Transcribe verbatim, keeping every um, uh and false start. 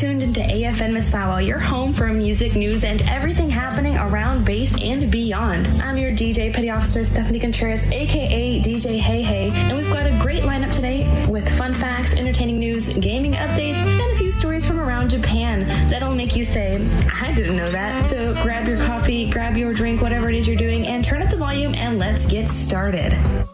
tuned into A F N Misawa, your home for music, news, and everything happening around bass and beyond. I'm your D J, Petty Officer Stephanie Contreras, aka D J Hey Hey, and we've got a great lineup today with fun facts, entertaining news, gaming updates, and a few stories from around Japan that'll make you say, I didn't know that. So grab your coffee, grab your drink, whatever it is you're doing, and turn up the volume and let's get started.